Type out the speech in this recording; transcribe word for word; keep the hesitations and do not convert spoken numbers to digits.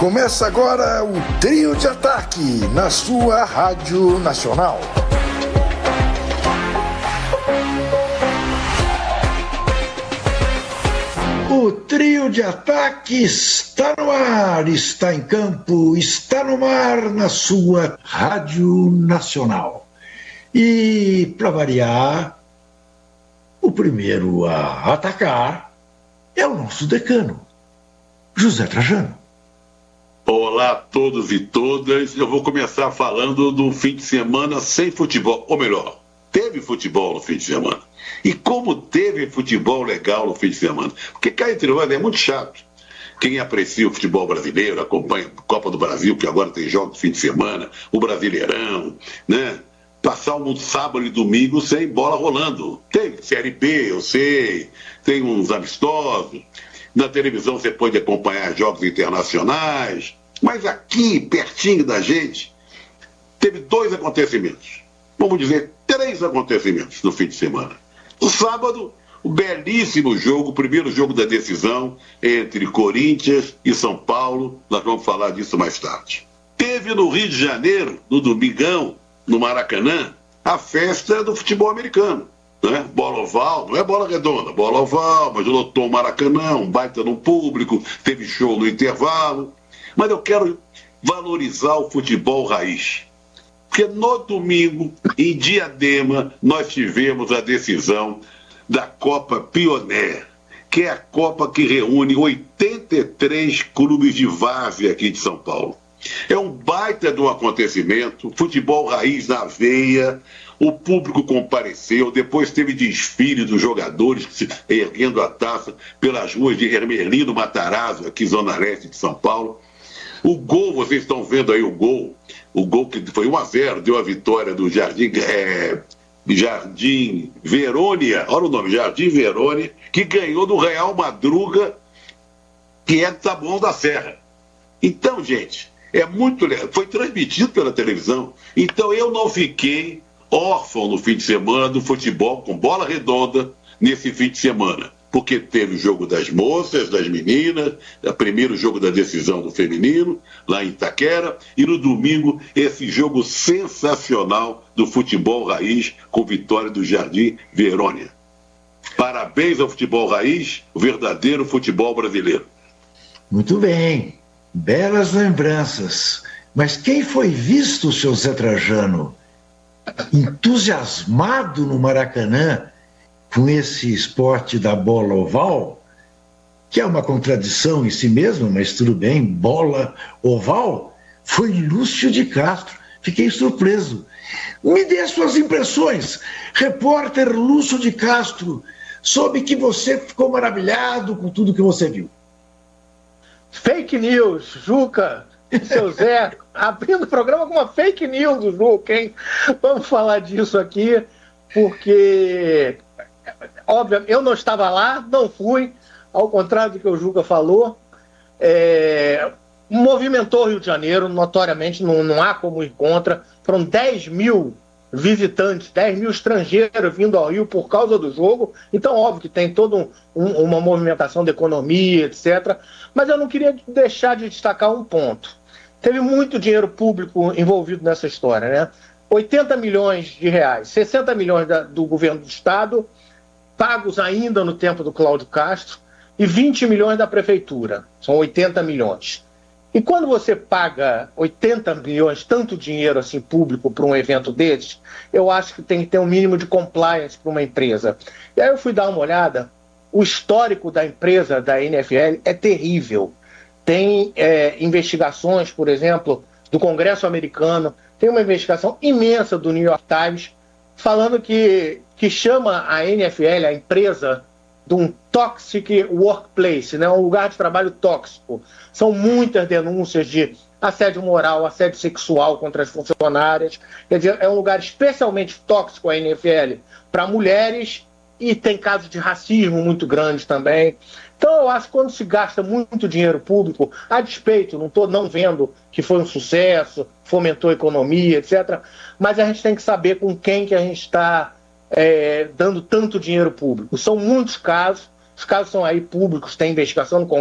Começa agora o Trio de Ataque na sua Rádio Nacional. O Trio de Ataque está no ar, está em campo, está no mar na sua Rádio Nacional. E, para variar, o primeiro a atacar é o nosso decano, José Trajano. Olá a todos e todas. Eu vou começar falando do fim de semana sem futebol. Ou melhor, teve futebol no fim de semana. E como teve futebol legal no fim de semana. Porque cá entre nós é muito chato. Quem aprecia o futebol brasileiro, acompanha a Copa do Brasil, que agora tem jogos no fim de semana, o Brasileirão, né? Passar um sábado e domingo sem bola rolando. Tem Série B, eu sei, tem uns amistosos. Na televisão você pode acompanhar jogos internacionais, mas aqui, pertinho da gente, teve dois acontecimentos. Vamos dizer, três acontecimentos no fim de semana. No sábado, o belíssimo jogo, o primeiro jogo da decisão entre Corinthians e São Paulo. Nós vamos falar disso mais tarde. Teve no Rio de Janeiro, no domingão, no Maracanã, a festa do futebol americano. Né? Bola oval, não é bola redonda, bola oval, mas lotou o Maracanã, um baita no público, teve show no intervalo. Mas eu quero valorizar o futebol raiz. Porque no domingo, em Diadema, nós tivemos a decisão da Copa Pioneer, que é a Copa que reúne oitenta e três clubes de várzea aqui de São Paulo. É um baita de um acontecimento, futebol raiz na veia. O público compareceu, depois teve desfile dos jogadores erguendo a taça pelas ruas de Hermelino Matarazzo, aqui zona leste de São Paulo. O gol, vocês estão vendo aí o gol, o gol que foi um a zero, deu a vitória do Jardim, é, Jardim Verônia, olha o nome, Jardim Verônia, que ganhou do Real Madruga, que é de Taboão da Serra. Então, gente, é muito legal, foi transmitido pela televisão, então eu não fiquei órfão no fim de semana do futebol com bola redonda nesse fim de semana, porque teve o jogo das moças, das meninas, o primeiro jogo da decisão do feminino, lá em Itaquera, e no domingo esse jogo sensacional do futebol raiz com vitória do Jardim Verônia. Parabéns ao futebol raiz, o verdadeiro futebol brasileiro. Muito bem, belas lembranças. Mas quem foi visto, seu Zé Trajano, entusiasmado no Maracanã com esse esporte da bola oval, que é uma contradição em si mesmo, mas tudo bem, bola oval, foi Lúcio de Castro. Fiquei surpreso. Me dê suas impressões, repórter Lúcio de Castro. Soube que você ficou maravilhado com tudo que você viu. Fake news, Juca. Seu Zé, abrindo o programa com uma fake news do Juca, hein? Vamos falar disso aqui, porque, óbvio, eu não estava lá, não fui, ao contrário do que o Juca falou, é, movimentou o Rio de Janeiro, notoriamente, não, não há como ir contra, foram dez mil visitantes, dez mil estrangeiros vindo ao Rio por causa do jogo, então óbvio que tem toda um, um, uma movimentação da economia, etcétera, mas eu não queria deixar de destacar um ponto. Teve muito dinheiro público envolvido nessa história, né? oitenta milhões de reais, sessenta milhões da, do governo do Estado, pagos ainda no tempo do Cláudio Castro, e vinte milhões da prefeitura, são oitenta milhões. E quando você paga oitenta milhões, tanto dinheiro assim público para um evento desses, eu acho que tem que ter um mínimo de compliance para uma empresa. E aí eu fui dar uma olhada, o histórico da empresa, da N F L, é terrível. Tem é, investigações, por exemplo, do Congresso americano, tem uma investigação imensa do New York Times, falando que, que chama a N F L, a empresa, de um toxic workplace, né? Um lugar de trabalho tóxico. São muitas denúncias de assédio moral, assédio sexual contra as funcionárias. Quer dizer, é um lugar especialmente tóxico, a N F L, para mulheres, e tem casos de racismo muito grandes também. Então, eu acho que quando se gasta muito dinheiro público, a despeito, não estou não vendo que foi um sucesso, fomentou a economia, etcétera, mas a gente tem que saber com quem que a gente está é, dando tanto dinheiro público. São muitos casos, os casos são aí públicos, tem investigação no Congresso